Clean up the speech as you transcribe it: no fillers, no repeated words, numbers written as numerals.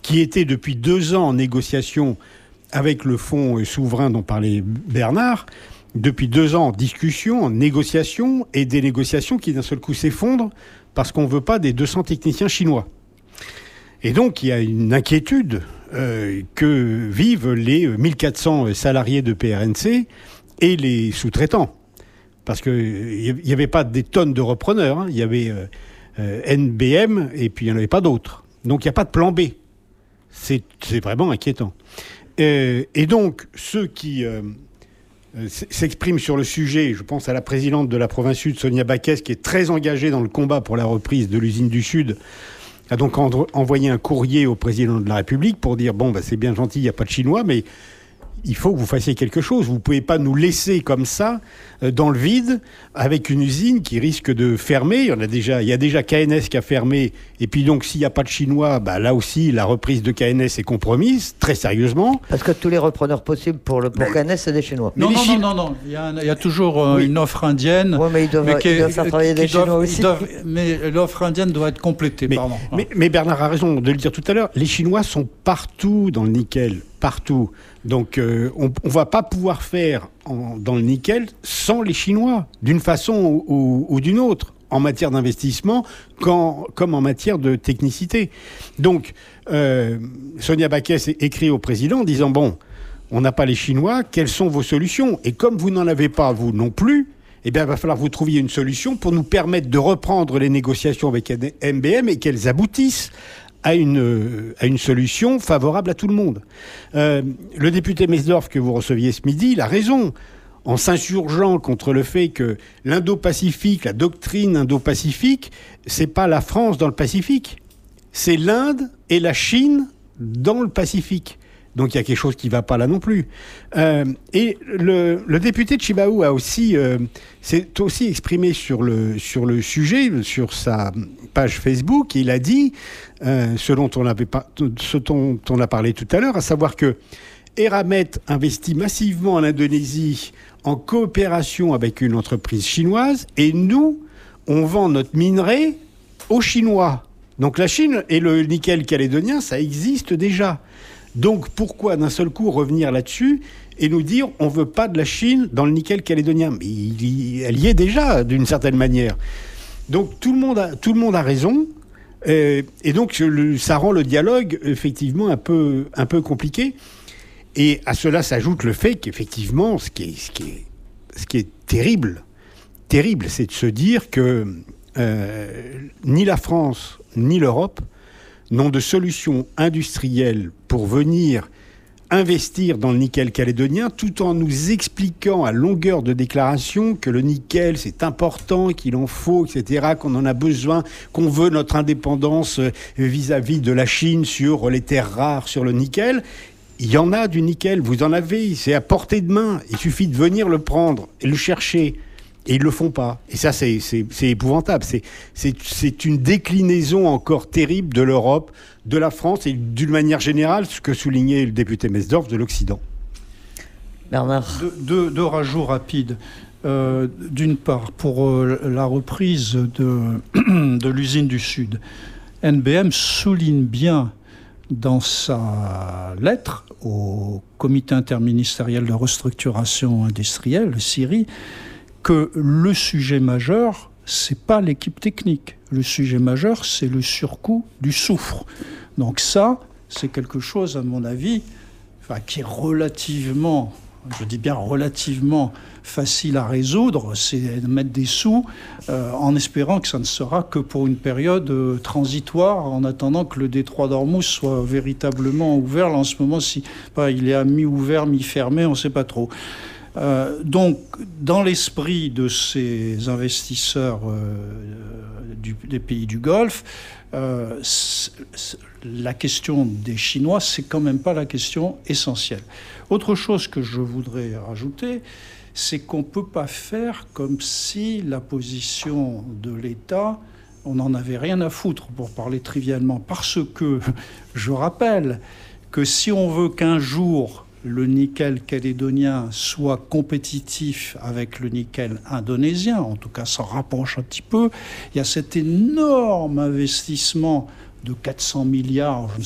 qui était depuis 2 ans en négociation avec le fonds souverain dont parlait Bernard, depuis 2 ans en discussion, en négociation, et des négociations qui d'un seul coup s'effondrent parce qu'on ne veut pas des 200 techniciens chinois. Et donc il y a une inquiétude que vivent les 1400 salariés de PRNC et les sous-traitants. Parce qu'il n'y avait pas des tonnes de repreneurs, hein. Il y avait NBM et puis il n'y en avait pas d'autres. Donc il n'y a pas de plan B. C'est vraiment inquiétant. Et donc ceux qui s'expriment sur le sujet, je pense à la présidente de la province Sud, Sonia Baquès, qui est très engagée dans le combat pour la reprise de l'usine du Sud, a donc envoyé un courrier au président de la République pour dire bon, c'est bien gentil, il n'y a pas de Chinois, mais il faut que vous fassiez quelque chose. Vous ne pouvez pas nous laisser comme ça, dans le vide, avec une usine qui risque de fermer. Il y a déjà KNS qui a fermé. Et puis donc, s'il n'y a pas de Chinois, là aussi, la reprise de KNS est compromise, très sérieusement. Parce que tous les repreneurs possibles pour KNS, c'est des Chinois. Non. Il y a toujours une offre indienne. Oui, mais ils doivent faire travailler des Chinois aussi. Mais l'offre indienne doit être complétée, mais Bernard a raison de le dire tout à l'heure. Les Chinois sont partout dans le nickel. Partout. Donc, on ne va pas pouvoir faire dans le nickel sans les Chinois, d'une façon ou d'une autre, en matière d'investissement, comme en matière de technicité. Donc, Sonia Baquès écrit au président en disant, bon, on n'a pas les Chinois, quelles sont vos solutions ? Et comme vous n'en avez pas, vous non plus, eh bien, il va falloir que vous trouviez une solution pour nous permettre de reprendre les négociations avec MBM et qu'elles aboutissent à une solution favorable à tout le monde. Le député Mesdorf que vous receviez ce midi, il a raison, en s'insurgeant contre le fait que l'Indo-Pacifique, la doctrine Indo-Pacifique, c'est pas la France dans le Pacifique, c'est l'Inde et la Chine dans le Pacifique. Donc il y a quelque chose qui ne va pas là non plus. Et le député de Chibaou s'est aussi exprimé sur le sujet, sur sa page Facebook. Il a dit, ce dont on a parlé tout à l'heure, à savoir que Eramet investit massivement en Indonésie en coopération avec une entreprise chinoise et nous, on vend notre minerai aux Chinois. Donc la Chine et le nickel calédonien, ça existe déjà. Donc pourquoi d'un seul coup revenir là-dessus et nous dire on ne veut pas de la Chine dans le nickel calédonien ? Mais elle y est déjà d'une certaine manière. Donc tout le monde a raison. Et donc ça rend le dialogue effectivement un peu compliqué. Et à cela s'ajoute le fait qu'effectivement, ce qui est terrible, c'est de se dire que ni la France ni l'Europe n'ont de solution industrielle pour venir investir dans le nickel calédonien, tout en nous expliquant à longueur de déclaration que le nickel, c'est important, qu'il en faut, etc., qu'on en a besoin, qu'on veut notre indépendance vis-à-vis de la Chine sur les terres rares, sur le nickel. Il y en a du nickel, vous en avez, c'est à portée de main. Il suffit de venir le prendre et le chercher. Et ils ne le font pas. Et ça, c'est épouvantable. C'est une déclinaison encore terrible de l'Europe, de la France et d'une manière générale, ce que soulignait le député Mesdorf, de l'Occident. Bernard. Deux rajouts rapides. D'une part, pour la reprise de l'usine du Sud, NBM souligne bien dans sa lettre au comité interministériel de restructuration industrielle, le CIRI, que le sujet majeur, c'est pas l'équipe technique. Le sujet majeur, c'est le surcoût du soufre. Donc ça, c'est quelque chose, à mon avis, qui est relativement, je dis bien relativement facile à résoudre. C'est de mettre des sous en espérant que ça ne sera que pour une période transitoire, en attendant que le détroit d'Ormuz soit véritablement ouvert. Là, en ce moment, il est à mi-ouvert, mi-fermé, on ne sait pas trop. Donc, dans l'esprit de ces investisseurs des pays du Golfe, la question des Chinois, c'est quand même pas la question essentielle. Autre chose que je voudrais rajouter, c'est qu'on ne peut pas faire comme si la position de l'État, on n'en avait rien à foutre, pour parler trivialement, parce que je rappelle que si on veut qu'un jour le nickel calédonien soit compétitif avec le nickel indonésien, en tout cas s'en rapproche un petit peu, il y a cet énorme investissement de 400 milliards, je ne